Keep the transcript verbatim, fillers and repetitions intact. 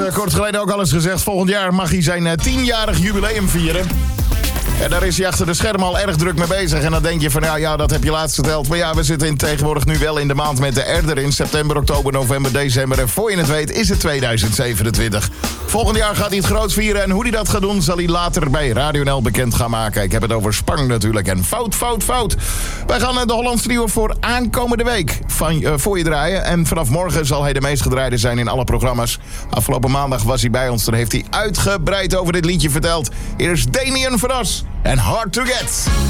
uh, kort geleden ook al eens gezegd. Volgend jaar mag hij zijn uh, tienjarig jubileum vieren. En daar is hij achter de schermen al erg druk mee bezig. En dan denk je van, ja, ja, dat heb je laatst verteld. Maar ja, we zitten in tegenwoordig nu wel in de maand met de R erin. September, oktober, november, december. En voor je het weet is het tweeduizend zevenentwintig. Volgend jaar gaat hij het groot vieren. En hoe hij dat gaat doen, zal hij later bij Radio N L bekend gaan maken. Ik heb het over Spang natuurlijk. En fout, fout, fout. Wij gaan de Hollandse Nieuwe voor aankomende week van, uh, voor je draaien. En vanaf morgen zal hij de meest gedraaide zijn in alle programma's. Afgelopen maandag was hij bij ons. Dan heeft hij uitgebreid over dit liedje verteld. Hier is Damien Verras en Hard to Get.